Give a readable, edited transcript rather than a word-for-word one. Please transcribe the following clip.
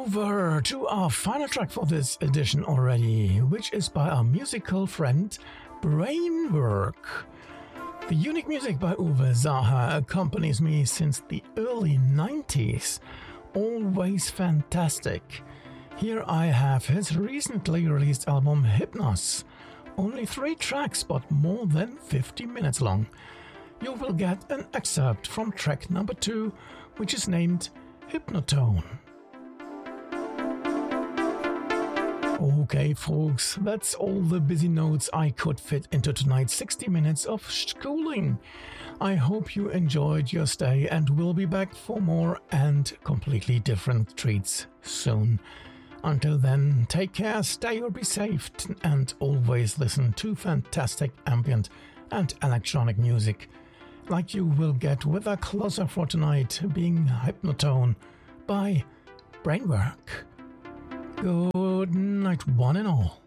over to our final track for this edition already, which is by our musical friend Brainwork. The unique music by Uwe Saha accompanies me since the early 90s. Always fantastic. Here I have his recently released album Hypnos. Only 3 tracks but more than 50 minutes long. You will get an excerpt from track number 2, which is named Hypnotone. Okay, folks, that's all the busy notes I could fit into tonight's 60 minutes of schooling. I hope you enjoyed your stay and will be back for more and completely different treats soon. Until then, take care, stay or be safe, and always listen to fantastic ambient and electronic music, like you will get with a closer for tonight being Hypnotone by Brainwork. Good night, one and all.